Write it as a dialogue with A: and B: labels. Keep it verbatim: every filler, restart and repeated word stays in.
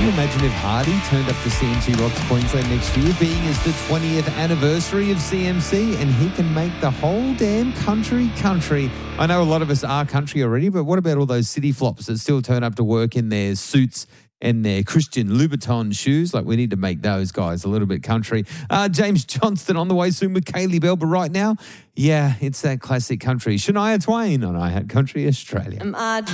A: you imagine if Hardy turned up to C M C Rocks Queensland next year, being as the twentieth anniversary of C M C, and he can make the whole damn country country. I know a lot of us are country already, but what about all those city flops that still turn up to work in their suits and their Christian Louboutin shoes? Like, we need to make those guys a little bit country. Uh, James Johnston on the way soon with Kaylee Bell, but right now, yeah, it's that classic country. Shania Twain on I Had Country Australia.